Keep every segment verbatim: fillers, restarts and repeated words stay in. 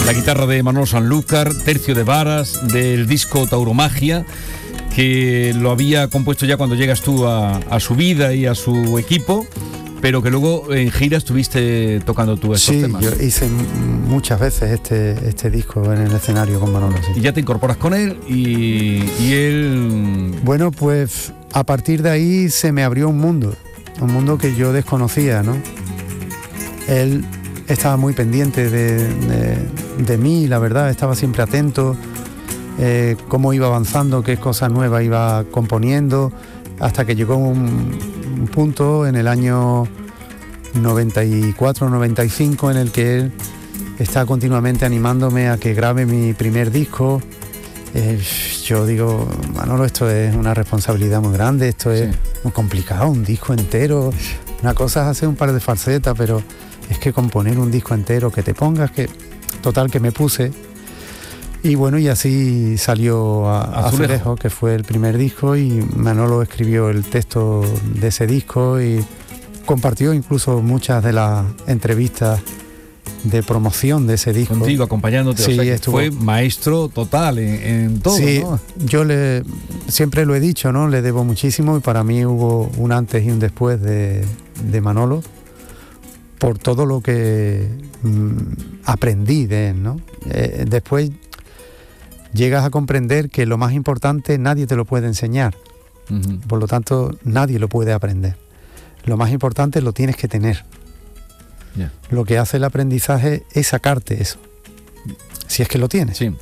La guitarra de Manolo Sanlúcar, tercio de varas, del disco Tauromagia, que lo había compuesto ya cuando llegas tú a, a su vida y a su equipo, pero que luego en gira estuviste tocando tú estos sí, temas. Sí, yo hice muchas veces este, este disco en el escenario con Manolo. Sí. Y ya te incorporas con él y, y él... Bueno, pues a partir de ahí se me abrió un mundo, un mundo que yo desconocía, ¿no? Él estaba muy pendiente de, de, de mí, la verdad, estaba siempre atento, eh, cómo iba avanzando, qué cosas nuevas iba componiendo, hasta que llegó un, un punto en el año noventa y cuatro noventa y cinco en el que él está continuamente animándome a que grabe mi primer disco. Eh, yo digo, Manolo, esto es una responsabilidad muy grande, esto es sí. muy complicado, un disco entero. Una cosa es hacer un par de falsetas, pero es que componer un disco entero, que te pongas, que total que me puse. Y bueno, y así salió a, Azulejo, que fue el primer disco, y Manolo escribió el texto de ese disco y compartió incluso muchas de las entrevistas de promoción de ese disco. Contigo, acompañándote, sí, o sea que estuvo... fue maestro total en, en todo, sí, ¿no? Yo le, siempre lo he dicho, ¿no? Le debo muchísimo, y para mí hubo un antes y un después de, de Manolo, por todo lo que mmm, aprendí de él, ¿no? Eh, después llegas a comprender que lo más importante nadie te lo puede enseñar, uh-huh. por lo tanto nadie lo puede aprender. Lo más importante lo tienes que tener. Yeah. Lo que hace el aprendizaje es sacarte eso, si es que lo tienes. Sí.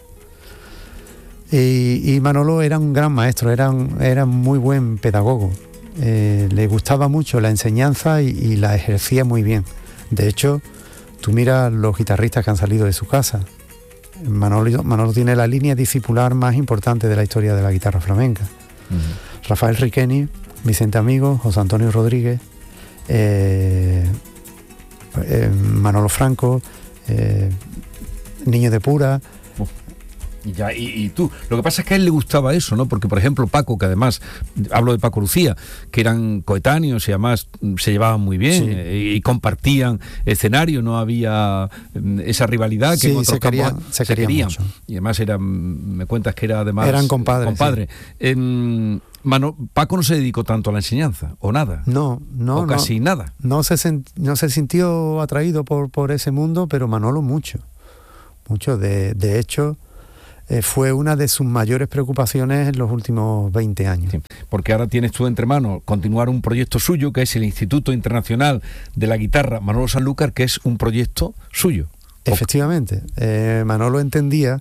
Y, y Manolo era un gran maestro, era un, era muy buen pedagogo. Eh, le gustaba mucho la enseñanza y, y la ejercía muy bien. De hecho, tú miras los guitarristas que han salido de su casa. Manolo, Manolo tiene la línea discipular más importante de la historia de la guitarra flamenca. Uh-huh. Rafael Riqueni, Vicente Amigo, José Antonio Rodríguez, eh, eh, Manolo Franco, eh, Niño de Pura. Y, ya, y, y tú, lo que pasa es que a él le gustaba eso, ¿no? Porque, por ejemplo, Paco, que además, hablo de Paco Lucía, que eran coetáneos y además se llevaban muy bien, sí. eh, y compartían escenario, no había esa rivalidad que sí, en otros se querían, campos se, se querían. Mucho. Y además eran, me cuentas que era además... Eran compadres. Compadre. Sí. Eh, Mano, Paco no se dedicó tanto a la enseñanza, o nada. No, no. O casi no, nada. No se, sent, no se sintió atraído por, por ese mundo, pero Manolo mucho. Mucho. De, de hecho... Eh, fue una de sus mayores preocupaciones en los últimos veinte años. Sí, porque ahora tienes tú entre manos continuar un proyecto suyo, que es el Instituto Internacional de la Guitarra Manolo Sanlúcar, que es un proyecto suyo. Efectivamente. Eh, Manolo entendía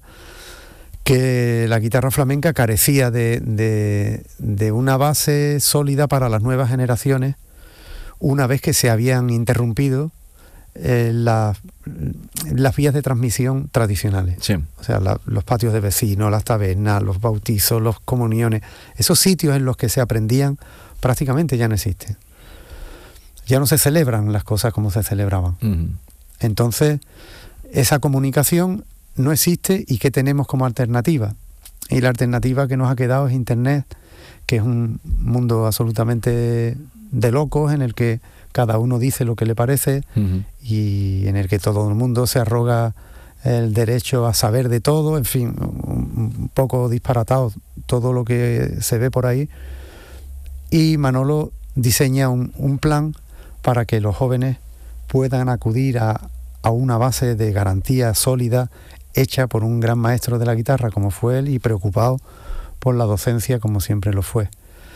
que la guitarra flamenca carecía de, de, de una base sólida para las nuevas generaciones, una vez que se habían interrumpido Eh, la, las vías de transmisión tradicionales. Sí. O sea, la, los patios de vecinos, las tabernas, los bautizos, los comuniones, esos sitios en los que se aprendían prácticamente ya no existen. Ya no se celebran las cosas como se celebraban. Uh-huh. Entonces, esa comunicación no existe. ¿Y qué tenemos como alternativa? Y la alternativa que nos ha quedado es Internet, que es un mundo absolutamente de locos en el que cada uno dice lo que le parece, uh-huh. y en el que todo el mundo se arroga el derecho a saber de todo, en fin, un, un poco disparatado todo lo que se ve por ahí. Y Manolo diseña un, un plan para que los jóvenes puedan acudir a, a una base de garantía sólida hecha por un gran maestro de la guitarra como fue él, y preocupado por la docencia como siempre lo fue.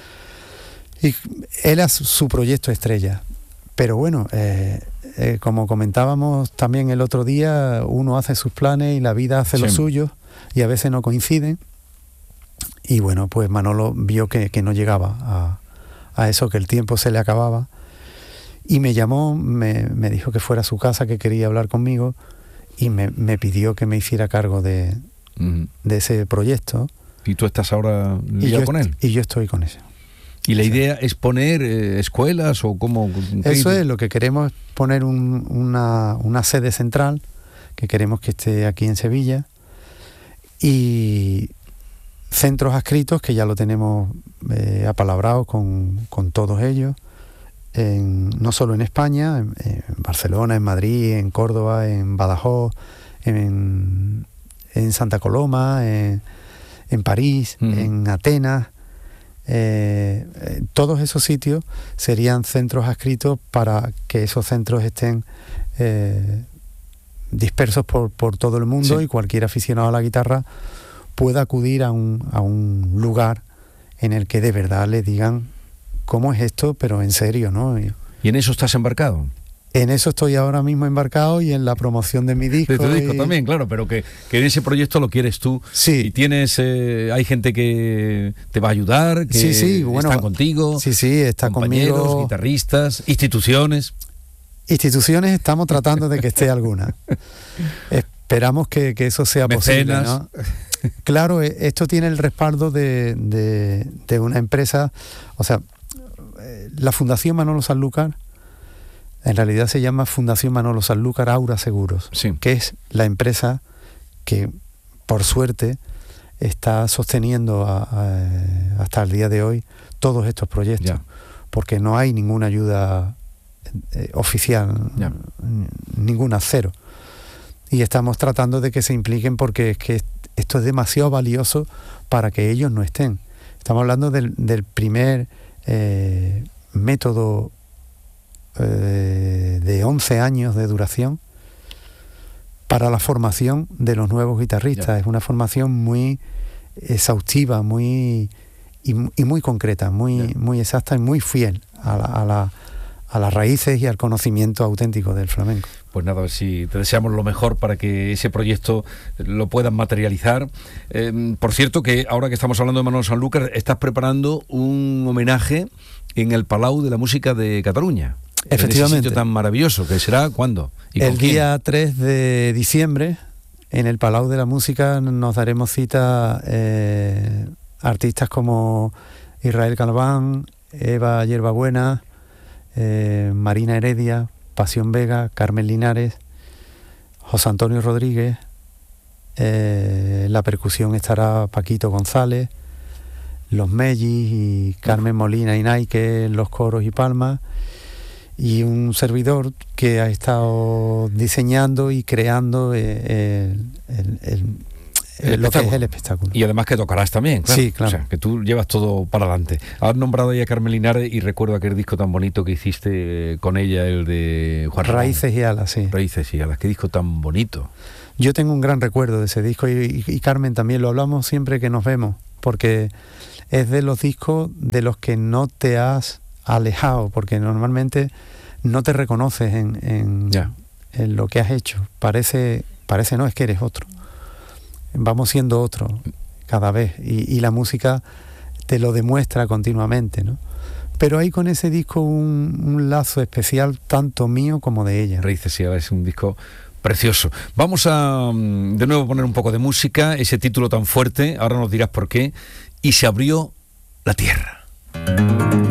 Y él es su proyecto estrella. Pero bueno, eh, eh, como comentábamos también el otro día, uno hace sus planes y la vida hace sí. los suyos, y a veces no coinciden. Y bueno, pues Manolo vio que, que no llegaba a, a eso, que el tiempo se le acababa, y me llamó, me, me dijo que fuera a su casa, que quería hablar conmigo, y me, me pidió que me hiciera cargo de, uh-huh. de ese proyecto. ¿Y tú estás ahora liado con él? Y yo estoy con eso. ¿Y la idea es poner eh, escuelas o cómo? Eso es, lo que queremos es poner un, una, una sede central, que queremos que esté aquí en Sevilla, y centros adscritos que ya lo tenemos eh, apalabrado con, con todos ellos, en, no solo en España, en, en Barcelona, en Madrid, en Córdoba, en Badajoz, en, en Santa Coloma, en, en París, uh-huh. en Atenas. Eh, eh, todos esos sitios serían centros adscritos para que esos centros estén eh, dispersos por, por todo el mundo, sí. y cualquier aficionado a la guitarra pueda acudir a un, a un lugar en el que de verdad le digan cómo es esto, pero en serio, ¿no? Y, ¿Y en eso estás embarcado? En eso estoy ahora mismo embarcado, y en la promoción de mi disco. De tu disco y... también, claro, pero que, que en ese proyecto lo quieres tú. Sí. Y tienes, eh, hay gente que te va a ayudar, que sí, sí, bueno, están contigo. Sí, sí, está compañeros, conmigo. Guitarristas, instituciones. Instituciones estamos tratando de que esté alguna. Esperamos que, que eso sea Mecenas. posible, ¿no? Claro, esto tiene el respaldo de, de, de una empresa, o sea, la Fundación Manolo Sanlúcar, en realidad se llama Fundación Manolo Sanlúcar Aura Seguros, sí. que es la empresa que, por suerte, está sosteniendo a, a, hasta el día de hoy todos estos proyectos, ya. porque no hay ninguna ayuda eh, oficial, ya. ninguna, cero. Y estamos tratando de que se impliquen, porque es que esto es demasiado valioso para que ellos no estén. Estamos hablando del, del primer eh, método eh, de once años de duración para la formación de los nuevos guitarristas. Ya. Es una formación muy exhaustiva, muy y, y muy concreta, muy, muy exacta y muy fiel a, la, a, la, a las raíces y al conocimiento auténtico del flamenco. Pues nada, a ver si te deseamos lo mejor para que ese proyecto lo puedan materializar. Eh, por cierto, que ahora que estamos hablando de Manolo Sanlúcar, estás preparando un homenaje en el Palau de la Música de Cataluña. Efectivamente. En ese sitio tan maravilloso, que será ¿cuándo? ¿Y el día tres de diciembre, en el Palau de la Música, nos daremos cita eh, artistas como Israel Calván, Eva Yerbabuena, eh, Marina Heredia, Pasión Vega, Carmen Linares, José Antonio Rodríguez, eh, la percusión estará Paquito González, los Mellis y Carmen Molina y Nike, los coros y palmas, y un servidor que ha estado diseñando y creando eh, el, el, el, el lo que es el espectáculo. Y además que tocarás también, claro. Sí, claro. O sea, que tú llevas todo para adelante. Has nombrado ya a Carmen Linares y recuerdo aquel disco tan bonito que hiciste con ella, el de Juan Ramón. Raíces y Alas, sí. Raíces y Alas, qué disco tan bonito. Yo tengo un gran recuerdo de ese disco, y, y, y Carmen también, lo hablamos siempre que nos vemos, porque es de los discos de los que no te has alejado, porque normalmente no te reconoces en, en, ya. en lo que has hecho. Parece, parece no, es que eres otro. Vamos siendo otro cada vez, y, y la música te lo demuestra continuamente, ¿no? Pero hay con ese disco un, un lazo especial, tanto mío como de ella. Raíces y Alas es un disco precioso. Vamos a de nuevo poner un poco de música, ese título tan fuerte, ahora nos dirás por qué. Y se abrió la tierra.